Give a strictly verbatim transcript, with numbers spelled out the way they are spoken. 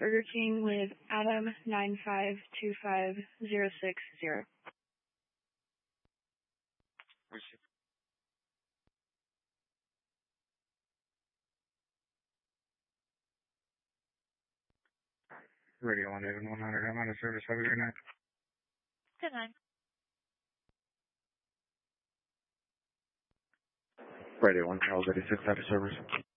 Burger King with Adam nine five two five zero six zero. Radio one eight one hundred, I'm out of service. Have a good night. Good night. Radio one Charles eighty-six, out of service.